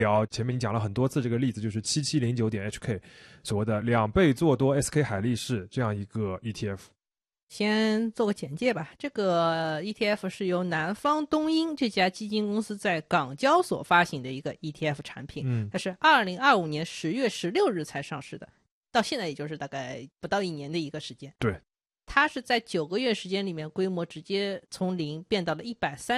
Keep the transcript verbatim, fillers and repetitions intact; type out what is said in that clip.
聊前面你讲了很多次这个例子，就是七七零九点 H K 所谓的两倍做多 S K 海力士这样一个 E T F。 先做个简介吧。这个 E T F 是由南方东英这家基金公司在港交所发行的一个 E T F 产品， 嗯， 它是二零二五年十月十六日才上市的，到现在也就是大概不到一年的一个时间。 对， 它是在九个月时间里面规模直接从零变到了一百三